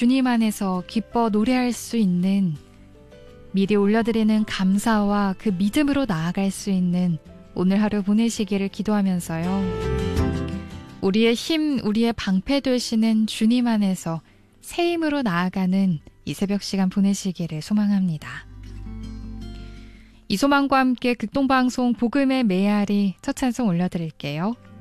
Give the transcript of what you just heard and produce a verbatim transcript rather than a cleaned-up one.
주님 안에서 기뻐 노래할 수 있는, 미리 올려드리는 감사와 그 믿음으로 나아갈 수 있는 오늘 하루 보내시기를 기도하면서요. 우리의 힘, 우리의 방패 되시는 주님 안에서 새 힘으로 나아가는 이 새벽 시간 보내시기를 소망합니다. 이 소망과 함께 극동방송 복음의 메아리 첫 찬송 올려드릴게요.